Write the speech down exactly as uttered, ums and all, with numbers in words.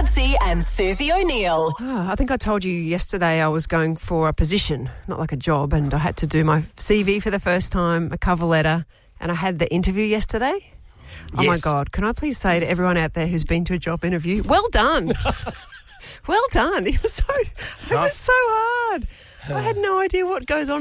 Madsy and Susie O'Neill. Oh, I think I told you yesterday I was going for a position, not like a job, and I had to do my C V for the first time, a cover letter, and I had the interview yesterday. Oh, Yes. my God. Can I please say to everyone out there who's been to a job interview, well done. Well done. It was so, it was so hard. I had no idea what goes on